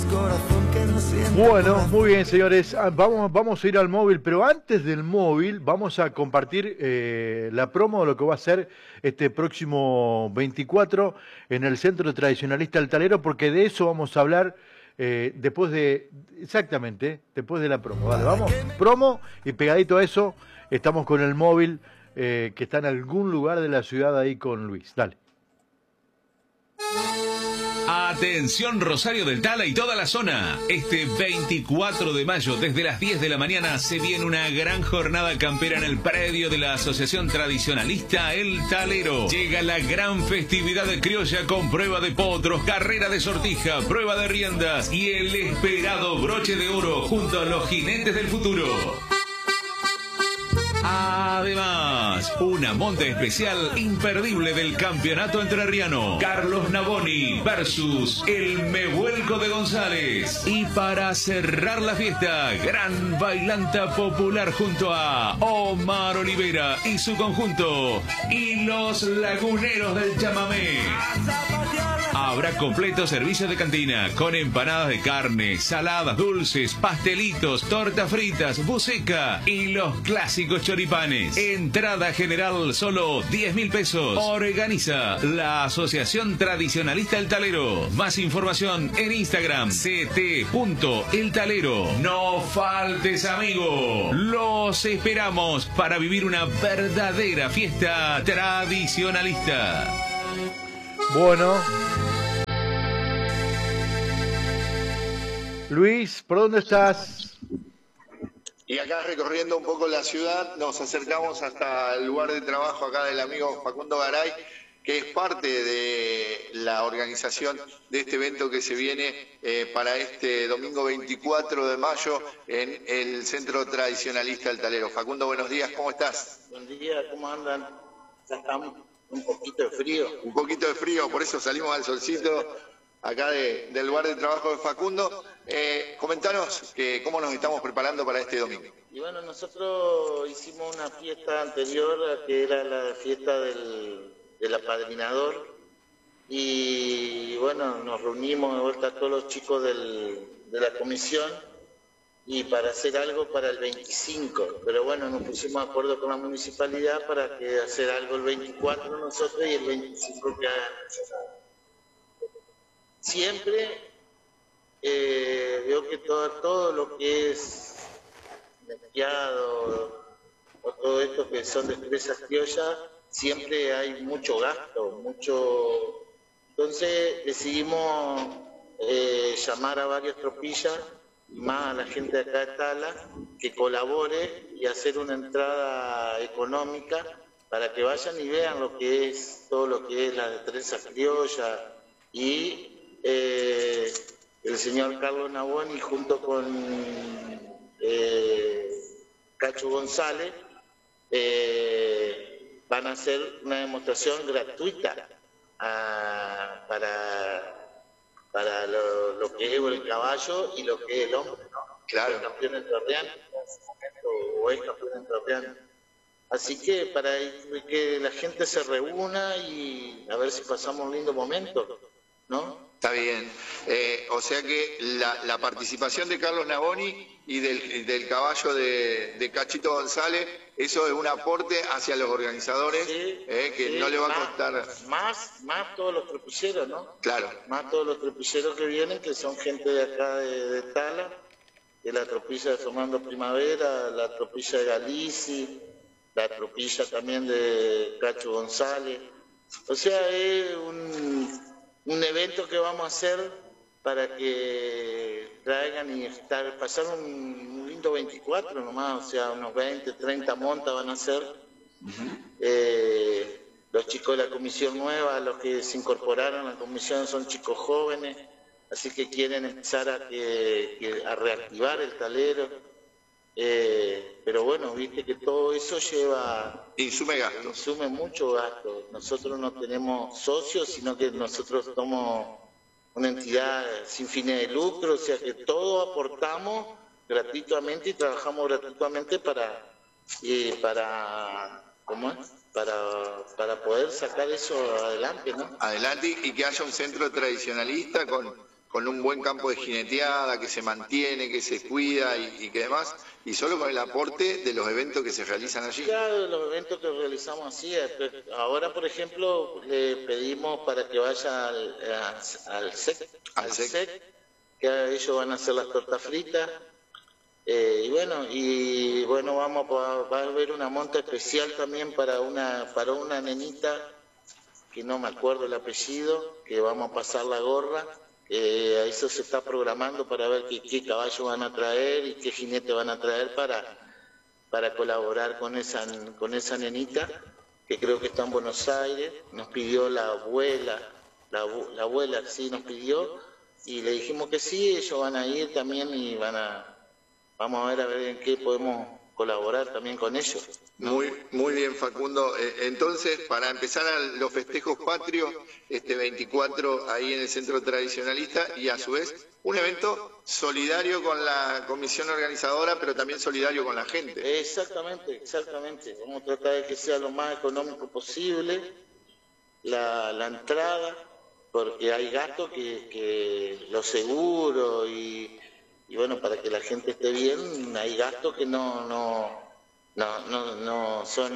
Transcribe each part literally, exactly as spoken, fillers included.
Bueno, muy bien, señores. Vamos, vamos a ir al móvil, pero antes del móvil vamos a compartir eh, la promo de lo que va a ser este próximo veinticuatro en el Centro Tradicionalista Altalero, porque de eso vamos a hablar eh, después de, exactamente, después de la promo. Vale, vamos, promo y pegadito a eso estamos con el móvil eh, que está en algún lugar de la ciudad ahí con Luis. Dale. Atención Rosario del Tala y toda la zona. Este veinticuatro de mayo desde las diez de la mañana se viene una gran jornada campera en el predio de la Asociación Tradicionalista El Talero. Llega la gran festividad de criolla con prueba de potros, carrera de sortija, prueba de riendas y el esperado broche de oro junto a los jinetes del futuro. Además, una monta especial imperdible del campeonato entrerriano. Carlos Navoni versus el Me Vuelco de González. Y para cerrar la fiesta, gran bailanta popular junto a Omar Olivera y su conjunto. Y los laguneros del chamamé. Habrá completo servicio de cantina con empanadas de carne, saladas dulces, pastelitos, tortas fritas, buceca y los clásicos choripanes. Entrada general solo diez mil pesos. Organiza la Asociación Tradicionalista El Talero. Más información en Instagram c t punto el talero. No faltes, amigo. Los esperamos para vivir una verdadera fiesta tradicionalista. Bueno. Luis, ¿por dónde estás? Y acá recorriendo un poco la ciudad, nos acercamos hasta el lugar de trabajo acá del amigo Facundo Garay, que es parte de la organización de este evento que se viene eh, para este domingo veinticuatro de mayo en el Centro Tradicionalista El Talero. Facundo, buenos días, ¿cómo estás? Buen día, ¿cómo andan? Ya estamos un poquito de frío. Un poquito de frío, por eso salimos al solcito acá de, del lugar de trabajo de Facundo. Eh, comentanos que, cómo nos estamos preparando para este domingo. Y bueno, nosotros hicimos una fiesta anterior, que era la fiesta del, del apadrinador, y bueno, nos reunimos de vuelta todos los chicos del, de la comisión, y para hacer algo para el veinticinco, pero bueno, nos pusimos de acuerdo con la municipalidad para que hacer algo el veinticuatro nosotros y el veinticinco que hagan. Siempre eh, veo que todo, todo lo que es mercado o todo esto que son destrezas criollas, siempre hay mucho gasto, mucho. Entonces decidimos eh, llamar a varias tropillas, más a la gente de acá de Tala, que colabore y hacer una entrada económica para que vayan y vean lo que es todo lo que es la destreza criolla. Y Eh, el señor Carlos Navoni junto con eh, Cacho González eh, van a hacer una demostración gratuita a, para, para lo, lo que es el caballo y lo que es el hombre, ¿no? Claro. El campeón entrerriano o el campeón entrerriano. Así que para que la gente se reúna y a ver si pasamos un lindo momento, ¿no? Está bien. Eh, o sea que la, la participación de Carlos Navoni y del, del caballo de, de Cachito González, eso es un aporte hacia los organizadores, sí, eh, que sí, no le va a costar. Más, más, más todos los tropilleros, ¿no? Claro. Más todos los tropilleros que vienen, que son gente de acá de, de Tala, de la tropilla de Fernando Primavera, la tropilla de Galici, la tropilla también de Cacho González. O sea, es un... un evento que vamos a hacer para que traigan y estar, pasar un, un lindo veinticuatro nomás, o sea, unos veinte, treinta montas van a ser. Uh-huh. eh, los chicos de la comisión nueva, los que se incorporaron a la comisión son chicos jóvenes, así que quieren empezar a, que, que, a reactivar el talero. Eh, pero bueno, viste que todo eso lleva... Insume gasto. Insume mucho gasto. Nosotros no tenemos socios, sino que nosotros somos una entidad sin fines de lucro, o sea que todo aportamos gratuitamente y trabajamos gratuitamente para... Eh, para ¿cómo es? Para, para poder sacar eso adelante, ¿no? Adelante y que haya un centro tradicionalista con... con un buen campo de jineteada, que se mantiene, que se cuida y, y que demás, y solo con el aporte de los eventos que se realizan allí. Claro, los eventos que realizamos así. Ahora, por ejemplo, le pedimos para que vaya al, al S E C, al, al S E C, que ellos van a hacer las tortas fritas. Eh, y bueno, y bueno, vamos a, va a haber una monta especial también para una, para una nenita, que no me acuerdo el apellido, que vamos a pasar la gorra. Eh, eso se está programando para ver qué, qué caballo van a traer y qué jinete van a traer para, para colaborar con esa, con esa nenita, que creo que está en Buenos Aires. Nos pidió la abuela, la, la abuela sí nos pidió, y le dijimos que sí, ellos van a ir también y van a, vamos a ver a ver en qué podemos colaborar también con ellos, ¿no? Muy, muy bien, Facundo. Entonces, para empezar a los festejos patrios, este veinticuatro ahí en el Centro Tradicionalista, y a su vez un evento solidario con la comisión organizadora, pero también solidario con la gente. Exactamente, exactamente. Vamos a tratar de que sea lo más económico posible la, la entrada, porque hay gastos que, que los seguros y... Y bueno, para que la gente esté bien, hay gastos que no no no no, no son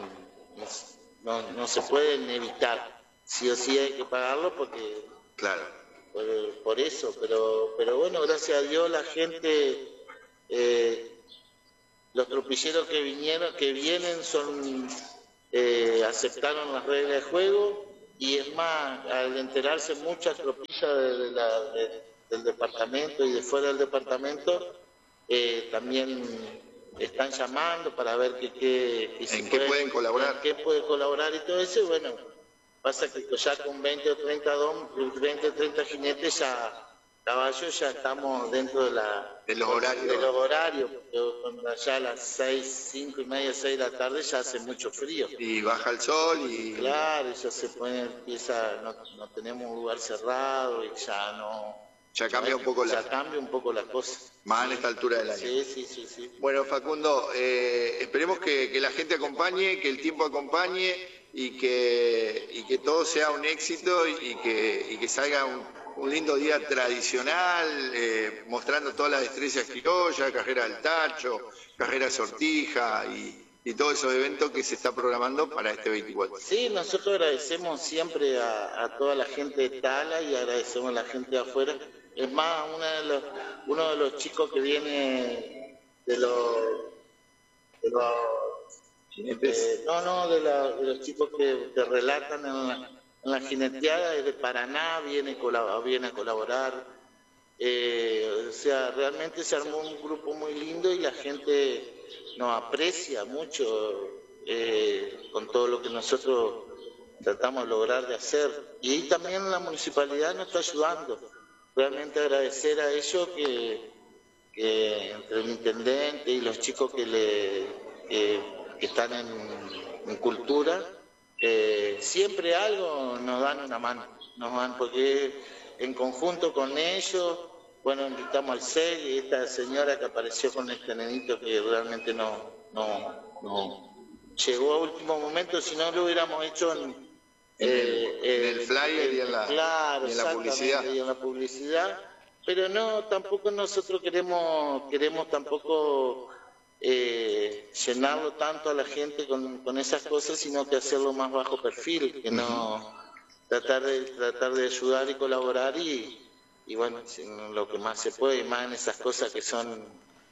no, no se pueden evitar. Sí o sí hay que pagarlo porque claro por, por eso, pero pero bueno, gracias a Dios la gente, eh, los tropilleros que vinieron, que vienen son eh, aceptaron las reglas de juego, y es más, al enterarse muchas tropillas de, de la de, del departamento y de fuera del departamento, eh, también están llamando para ver que, que, que en si qué pueden, pueden colaborar, en qué puede colaborar y todo eso. Y bueno, pasa que ya con veinte o treinta veinte o treinta jinetes ya caballos ya estamos dentro de la de los horarios, de los horarios, porque ya a las seis, cinco y media, seis de la tarde ya hace mucho frío y baja el sol y claro, ya se pone, empieza, no, no tenemos un lugar cerrado y ya no Ya cambia un poco la, ya cambia un poco la cosa. Más en esta altura del año. Sí, sí, sí, sí. Bueno, Facundo, eh, esperemos que, que la gente acompañe, que el tiempo acompañe y que, y que todo sea un éxito y, y, que, y que salga un, un lindo día tradicional, eh, mostrando todas las destrezas criollas, carrera del tacho, carrera de sortija y, y todos esos eventos que se está programando para este veinticuatro. Sí, nosotros agradecemos siempre a, a toda la gente de Tala y agradecemos a la gente de afuera. Es más, uno de los, uno de los chicos que viene de los... De los eh, no, no, de, la, de los chicos que, que relatan en la, en la jineteada, es de Paraná, viene, viene a colaborar. Eh, o sea, realmente se armó un grupo muy lindo y la gente nos aprecia mucho eh, con todo lo que nosotros tratamos de lograr de hacer. Y ahí también la municipalidad nos está ayudando. Realmente agradecer a ellos que, que entre el intendente y los chicos que, le, que, que están en, en cultura, eh, siempre algo nos dan una mano, nos dan, porque en conjunto con ellos, bueno, invitamos al S E C, y esta señora que apareció con este nenito que realmente no, no, no llegó a último momento, si no lo hubiéramos hecho en... Eh, en el flyer y en la, claro, y en la publicidad. Y en la publicidad, pero no, tampoco nosotros queremos, queremos tampoco eh, llenarlo tanto a la gente con, con esas cosas, sino que hacerlo más bajo perfil, que no tratar de tratar de ayudar y colaborar y, y bueno, lo que más se puede, y más en esas cosas que son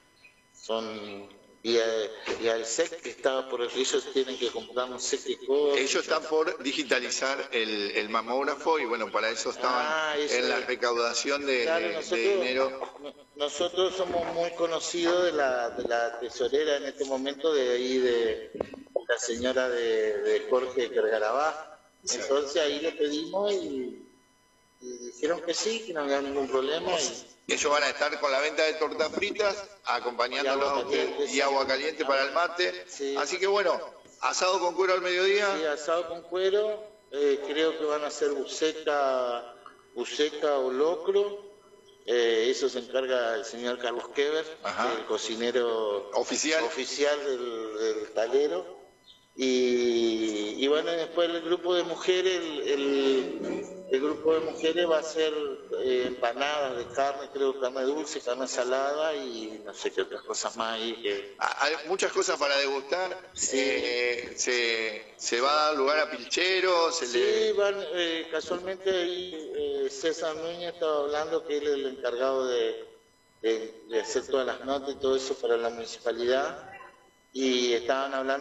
son y, y al S E C que estaba por el que ellos tienen que comprar un S E C de cosas. Ellos están por digitalizar el, el mamógrafo y bueno, para eso estaban ah, eso en la recaudación de, claro, de, nosotros, de dinero. Nosotros somos muy conocidos de la, de la tesorera en este momento, de ahí de la señora de, de Jorge Kergarabá. Entonces ahí le pedimos y, y dijeron que sí, que no había ningún problema. Y, ellos van a estar con la venta de tortas fritas, acompañándolos a ustedes, y agua caliente para el mate. Sí. Así que bueno, asado con cuero al mediodía. Sí, asado con cuero. Eh, creo que van a ser buceca, buceca o locro. Eh, eso se encarga el señor Carlos Keber, el cocinero oficial, oficial del, del talero. Y, y bueno, después el grupo de mujeres, el, el el grupo de mujeres va a hacer eh, empanadas de carne, creo carne dulce, carne salada y no sé qué otras cosas más ahí. Que... Hay muchas cosas para degustar. Sí. Eh, se, se va a dar lugar a pilcheros. Se sí, le... van, eh, casualmente ahí eh, César Núñez estaba hablando que él es el encargado de, de, de hacer todas las notas y todo eso para la municipalidad y estaban hablando